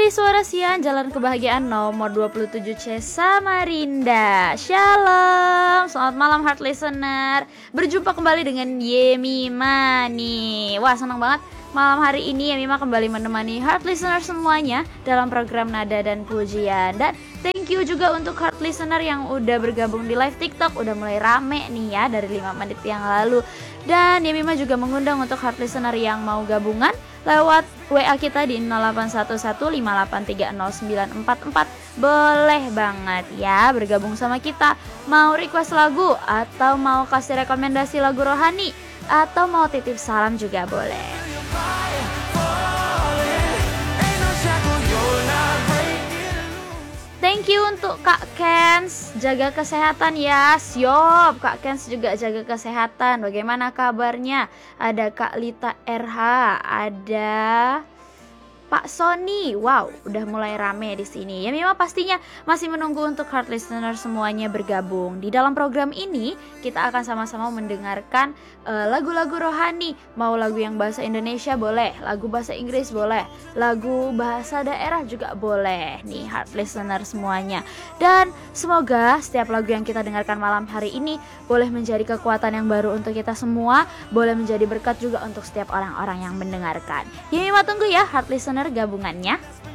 Dari Suara Sian, Jalan Kebahagiaan nomor 27C Samarinda. Shalom, selamat malam heart listener. Berjumpa kembali dengan Yemima nih. Wah, senang banget malam hari ini Yemima kembali menemani heart listener semuanya dalam program Nada dan Pujian. Dan thank you juga untuk heart listener yang udah bergabung di live TikTok. Udah mulai rame nih ya dari 5 menit yang lalu. Dan Yemima juga mengundang untuk heart listener yang mau gabungan lewat WA kita di 081158300944. Boleh banget ya bergabung sama kita. Mau request lagu atau mau kasih rekomendasi lagu rohani atau mau titip salam juga boleh. Thank you untuk Kak Kens, jaga kesehatan ya. Siap, Kak Kens juga jaga kesehatan. Bagaimana kabarnya? Ada Kak Lita RH, ada Pak Sony. Wow, udah mulai rame di sini. Ya memang pastinya masih menunggu untuk heart listener semuanya bergabung. Di dalam program ini kita akan sama-sama mendengarkan lagu-lagu rohani. Mau lagu yang bahasa Indonesia boleh, lagu bahasa Inggris boleh, lagu bahasa daerah juga boleh. Nih heart listener semuanya. Dan semoga setiap lagu yang kita dengarkan malam hari ini boleh menjadi kekuatan yang baru untuk kita semua, boleh menjadi berkat juga untuk setiap orang-orang yang mendengarkan. Ya memang tunggu ya heart listener gabungannya.